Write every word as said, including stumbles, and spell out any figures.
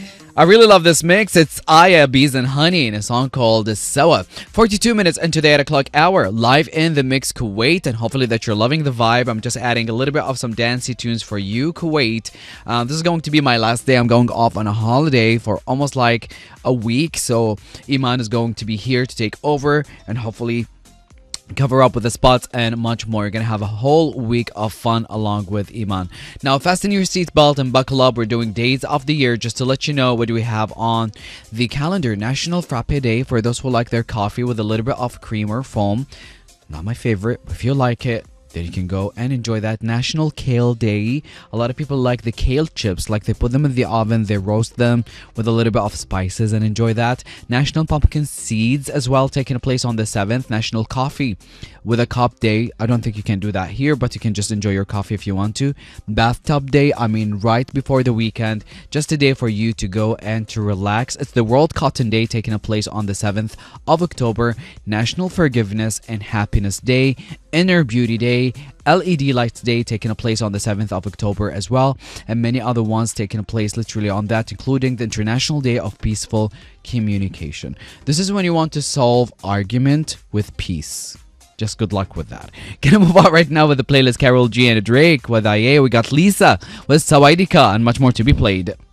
I really love this mix. It's Aya, Bees and Honey in a song called Sawa. forty-two minutes into the eight o'clock hour, live in the mix Kuwait, and hopefully that you're loving the vibe. I'm just adding a little bit of some dancey tunes for you, Kuwait. Um, this is going to be my last day. I'm going off on a holiday for almost like a week, so Iman is going to be here to take over and hopefully cover up with the spots and much more. You're gonna have a whole week of fun along with Iman. Now fasten your seatbelt and buckle up. We're doing days of the year. Just to let you know what do we have on the calendar: National Frappe Day for those who like their coffee with a little bit of cream or foam. Not my favorite, but if you like it, then you can go and enjoy that. National Kale Day. A lot of people like the kale chips, like they put them in the oven, they roast them with a little bit of spices and enjoy that. National Pumpkin Seeds as well, taking place on the seventh. National Coffee with a Cup Day. I don't think you can do that here, but you can just enjoy your coffee if you want to. Bathtub Day, I mean right before the weekend, just a day for you to go and to relax. It's the World Cotton Day, taking place on the seventh of October. National Forgiveness and Happiness Day. Inner Beauty Day, L E D Lights Day, taking place on the seventh of October as well, and many other ones taking place literally on that, including the International Day of Peaceful Communication. This is when you want to solve argument with peace. Just good luck with that. Gonna move on right now with the playlist. Carol G and Drake with I A. We got Lisa with Sawaidika and much more to be played.